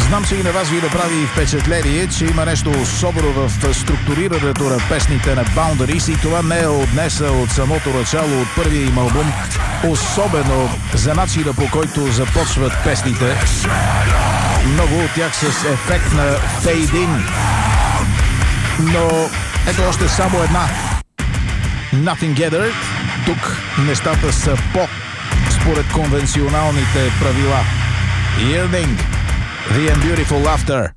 Знам, че и на вас ви направи впечатление, че има нещо особено в структурирането на песните на Boundaries и това не е от днес, а от самото начало, от първия им албум. Особено за начина, по който започват песните. Много от тях с ефект на фейд-ин. Но ето още само една. Nothing Gathered. Тук нещата са според конвенционалните правила. Yearning, The and Beautiful Laughter.